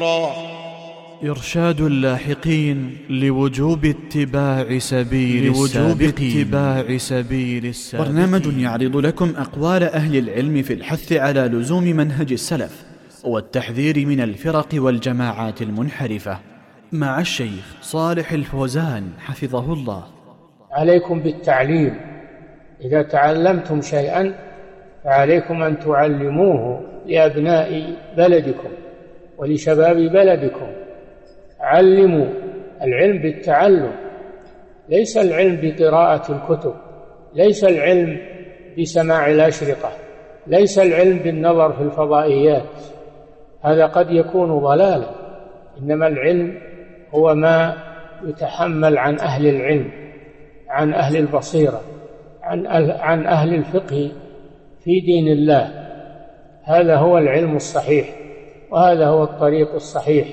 إرشاد اللاحقين لوجوب اتباع سبيل السابقين. برنامج يعرض لكم أقوال أهل العلم في الحث على لزوم منهج السلف والتحذير من الفرق والجماعات المنحرفة، مع الشيخ صالح الفوزان حفظه الله. عليكم بالتعليم، إذا تعلمتم شيئا فعليكم أن تعلموه لأبناء بلدكم ولشباب بلدكم. علموا. العلم بالتعلم، ليس العلم بقراءة الكتب، ليس العلم بسماع الأشرطة، ليس العلم بالنظر في الفضائيات، هذا قد يكون ضلالا. إنما العلم هو ما يتحمل عن أهل العلم، عن أهل البصيرة، عن أهل الفقه في دين الله. هذا هو العلم الصحيح، وهذا هو الطريق الصحيح.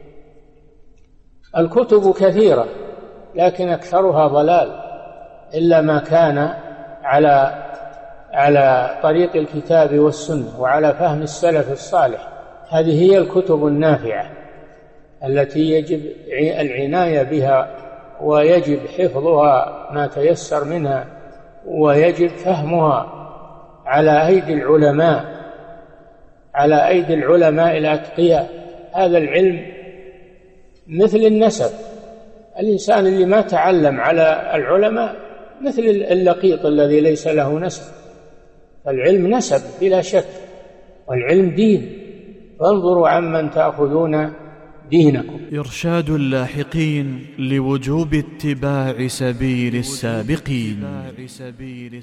الكتب كثيرة لكن أكثرها ضلال، إلا ما كان على طريق الكتاب والسنة وعلى فهم السلف الصالح. هذه هي الكتب النافعة التي يجب العناية بها، ويجب حفظها ما تيسر منها، ويجب فهمها على أيدي العلماء الأتقياء. هذا العلم مثل النسب، الإنسان اللي ما تعلم على العلماء مثل اللقيط الذي ليس له نسب. فالعلم نسب بلا شك، والعلم دين، فانظروا عمن تأخذون دينكم. إرشاد اللاحقين لوجوب اتباع سبيل السابقين.